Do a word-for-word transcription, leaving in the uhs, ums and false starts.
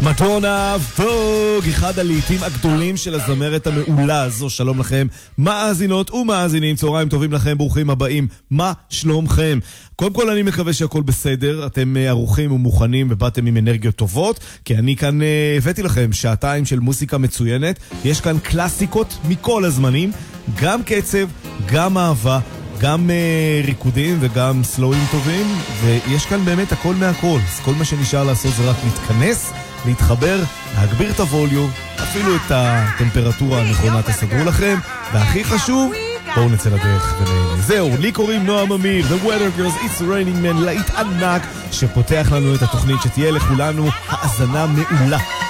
מדונה ווג, אחד הלעיתים הגדולים של הזמרת המעולה הזו. שלום לכם מאזינות ומאזינים, צהריים טובים לכם, ברוכים הבאים, מה שלומכם? קודם כל אני מקווה שהכל בסדר, אתם ערוכים ומוכנים ובאתם עם אנרגיות טובות, כי אני כאן הבאתי לכם שעתיים של מוסיקה מצוינת. יש כאן קלאסיקות מכל הזמנים, גם קצב, גם אהבה, גם uh, ריקודים וגם סלואים טובים, ויש כאן באמת הכל מהכל. אז כל מה שנשאר לעשות זה רק להתכנס, להתחבר, להגביר את הווליום, אפילו את הטמפרטורה הנכונה תסדרו לכם, והכי חשוב, בואו נצא לדרך ונהנה. זהו, לי קוראים נועם אמיר, The Weather Girls, It's Raining Man, להיט ענק שפותח לנו את התוכנית, שתהיה לכולנו האזנה מעולה.